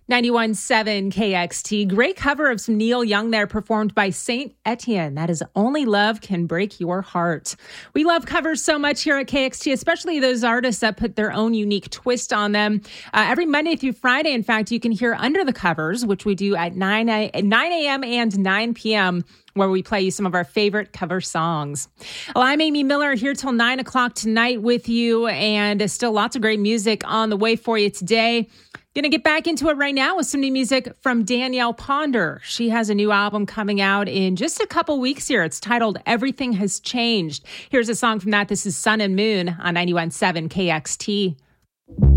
91.7 KXT. Great cover of some Neil Young there, performed by Saint Etienne. That is Only Love Can Break Your Heart. We love covers so much here at KXT, especially those artists that put their own unique twist on them. Every Monday through Friday, in fact, you can hear Under the Covers, which we do at 9 a.m. and 9 p.m., where we play you some of our favorite cover songs. Well, I'm Amy Miller, here till 9 o'clock tonight with you, and still lots of great music on the way for you today. Going to get back into it right now with some new music from Danielle Ponder. She has a new album coming out in just a couple weeks here. It's titled Everything Has Changed. Here's a song from that. This is Sun and Moon on 91.7 KXT.